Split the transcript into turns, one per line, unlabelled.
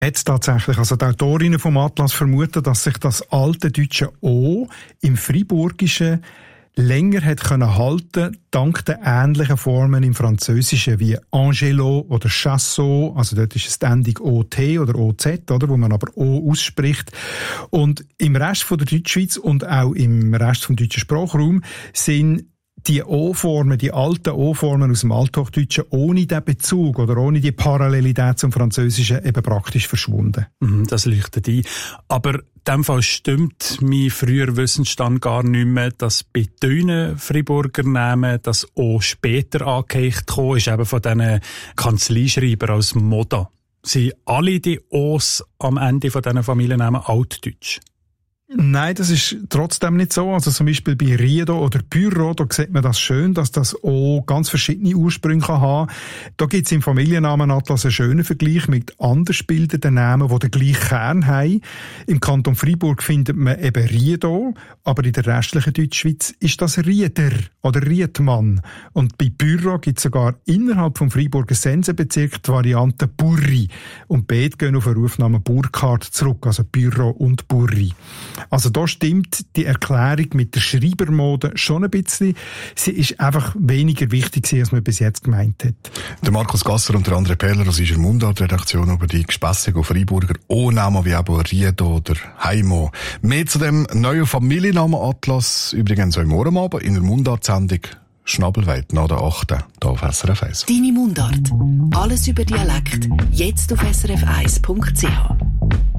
Jetzt tatsächlich. Also die Autorinnen vom Atlas vermuten, dass sich das alte deutsche O im Friburgischen länger hat können halten, dank der ähnlichen Formen im Französischen wie Angelo oder Chassot, also dort ist es ständig OT oder OZ, oder, wo man aber O ausspricht. Und im Rest von der Deutschschweiz und auch im Rest vom deutschen Sprachraum sind die O-Formen, die alten O-Formen aus dem Althochdeutschen ohne den Bezug oder ohne die Parallelität zum Französischen eben praktisch verschwunden.
Das leuchtet ein. Aber in dem Fall stimmt mein früher Wissensstand gar nicht mehr, dass bei dünnen Friburger Namen das O später angehängt gekommen ist, eben von diesen Kanzleischreibern aus Moda. Sind alle die O's am Ende von diesen Familiennamen altdeutsch?
Nein, das ist trotzdem nicht so. Also zum Beispiel bei Riedo oder Büro, da sieht man das schön, dass das O ganz verschiedene Ursprünge haben kann. Da gibt es im Familiennamenatlas einen schönen Vergleich mit anders bildenden Namen, die den gleichen Kern haben. Im Kanton Freiburg findet man eben Riedo, aber in der restlichen Deutschschweiz ist das Rieder oder Riedmann. Und bei Büro gibt es sogar innerhalb vom Freiburger Sensenbezirk die Variante Burri. Und beide gehen auf den Rufnamen Burkhardt zurück, also Büro und Burri. Also da stimmt die Erklärung mit der Schreibermode schon ein bisschen. Sie ist einfach weniger wichtig, als man bis jetzt gemeint hat.
Der Markus Gasser und der André Perler aus unserer Mundart-Redaktion über die Gespässigen Freiburger O-Namen wie eben Riedo oder Heimo. Mehr zu dem neuen Familiennamenatlas übrigens auch morgen Abend in der Mundart-Sendung Schnabelweit nach der 8. hier auf SRF 1.
Deine Mundart. Alles über Dialekt. Jetzt auf srf1.ch.